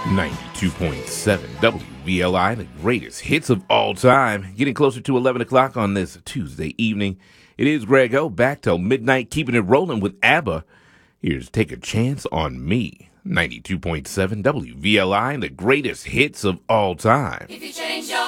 92.7 WVLI, the greatest hits of all time. Getting closer to 11 o'clock on this Tuesday evening. It is Greg O, back till midnight, keeping it rolling with ABBA. Here's Take a Chance on Me. 92.7 WVLI, the greatest hits of all time. If you change your